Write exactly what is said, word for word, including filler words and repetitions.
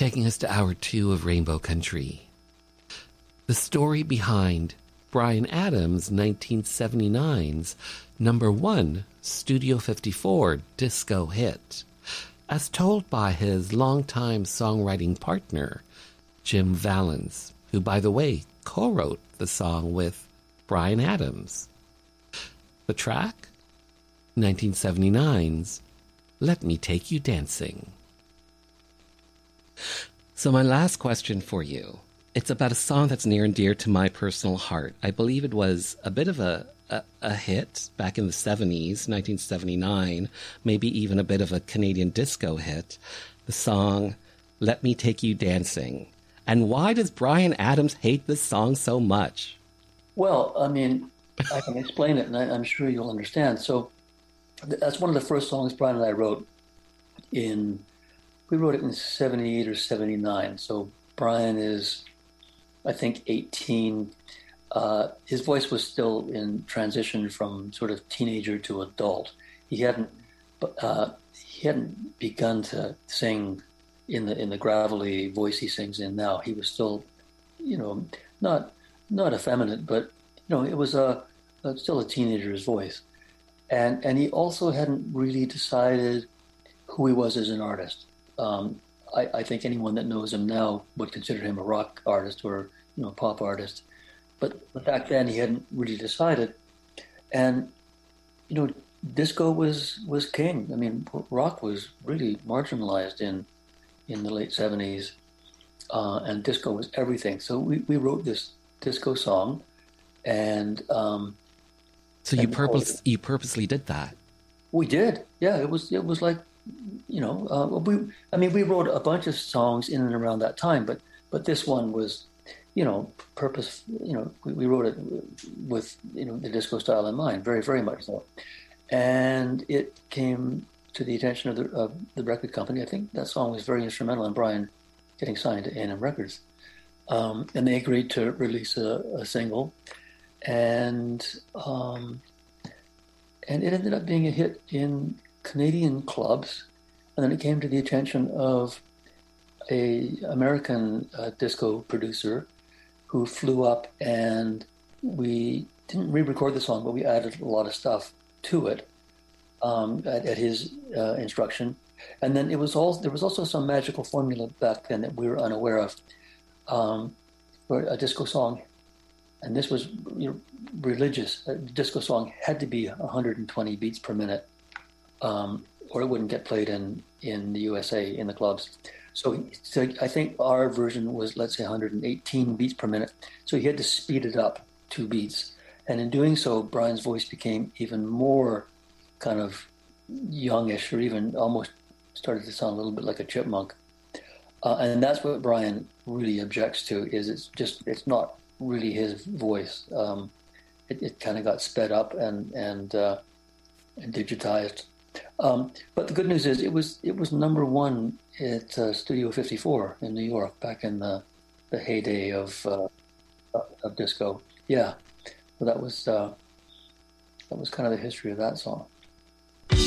taking us to hour two of Rainbow Country. The story behind Bryan Adams' nineteen seventy-nine's number one Studio fifty-four disco hit, as told by his longtime songwriting partner, Jim Vallance, who, by the way, co-wrote the song with Bryan Adams. The track? nineteen seventy-nine's Let Me Take You Dancing. So my last question for you, it's about a song that's near and dear to my personal heart. I believe it was a bit of a, a, a hit back in the seventies, nineteen seventy-nine, maybe even a bit of a Canadian disco hit, the song Let Me Take You Dancing. And why does Bryan Adams hate this song so much? Well, I mean, I can explain it, and I, I'm sure you'll understand. So that's one of the first songs Bryan and I wrote in, we wrote it in seventy-eight or seventy-nine. So Bryan is, I think, eighteen. Uh, his voice was still in transition from sort of teenager to adult. He hadn't, uh, he hadn't begun to sing in the in the gravelly voice he sings in now. He was still, you know, not not effeminate, but you know, it was a, a still a teenager's voice. And and he also hadn't really decided who he was as an artist. Um, I, I think anyone that knows him now would consider him a rock artist or, you know, pop artist. But, but back then he hadn't really decided. And, you know, disco was was king. I mean, rock was really marginalized in in the late seventies, uh, and disco was everything. So we, we wrote this disco song, and um, so you purpose you purposely did that. We did, yeah. It was it was like, you know, uh, we. I mean, we wrote a bunch of songs in and around that time, but but this one was, you know, purpose. You know, we, we wrote it with, you know, the disco style in mind, very very much so, and it came to the attention of the, of the record company. I think that song was very instrumental in Bryan getting signed to A and M Records, um, and they agreed to release a, a single, and um, and it ended up being a hit in Canadian clubs, and then it came to the attention of a American uh, disco producer who flew up, and we didn't re-record the song, but we added a lot of stuff to it um, at, at his uh, instruction. And then it was all there was also some magical formula back then that we were unaware of, um, for a disco song, and this was, you know, religious. A disco song had to be one hundred twenty beats per minute, um, or it wouldn't get played in in the U S A in the clubs. So, so I think our version was, let's say, one hundred eighteen beats per minute. So he had to speed it up two beats. And in doing so, Bryan's voice became even more kind of youngish, or even almost started to sound a little bit like a chipmunk. Uh, and that's what Bryan really objects to, is it's just, it's not really his voice. Um, it, it kind of got sped up and, and, uh, and digitized. Um, but the good news is it was it was number one at uh, Studio fifty-four in New York back in the, the heyday of uh, of disco. Yeah, so that was uh, that was kind of the history of that song.